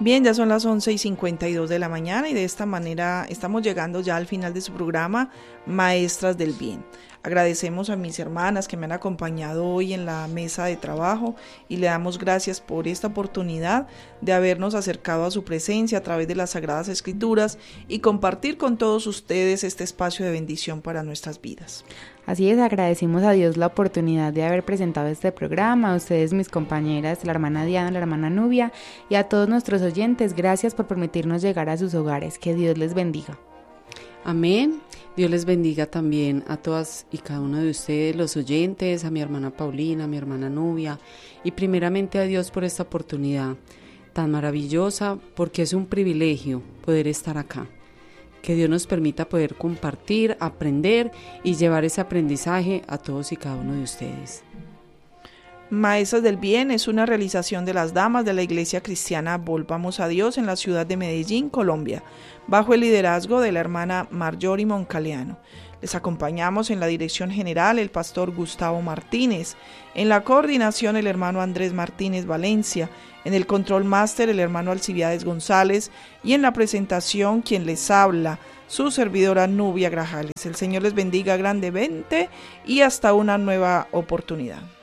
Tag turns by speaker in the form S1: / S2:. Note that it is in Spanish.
S1: Bien, ya son las 11:52 de la mañana y de esta manera estamos llegando ya al final de su programa Maestras del Bien. Agradecemos a mis hermanas que me han acompañado hoy en la mesa de trabajo y le damos gracias por esta oportunidad de habernos acercado a su presencia a través de las Sagradas Escrituras y compartir con todos ustedes este espacio de bendición para nuestras vidas.
S2: Así es, agradecemos a Dios la oportunidad de haber presentado este programa, a ustedes mis compañeras, la hermana Diana, la hermana Nubia y a todos nuestros oyentes, gracias por permitirnos llegar a sus hogares, que Dios les bendiga.
S3: Amén. Dios les bendiga también a todas y cada uno de ustedes, los oyentes, a mi hermana Paulina, a mi hermana Nubia y primeramente a Dios por esta oportunidad tan maravillosa, porque es un privilegio poder estar acá. Que Dios nos permita poder compartir, aprender y llevar ese aprendizaje a todos y cada uno de ustedes.
S1: Maestras del Bien es una realización de las damas de la Iglesia Cristiana Volvamos a Dios en la ciudad de Medellín, Colombia, bajo el liderazgo de la hermana Marjorie Moncaliano. Les acompañamos en la dirección general el pastor Gustavo Martínez, en la coordinación el hermano Andrés Martínez Valencia, en el control máster el hermano Alcibiades González y en la presentación quien les habla, su servidora Nubia Grajales. El Señor les bendiga grandemente y hasta una nueva oportunidad.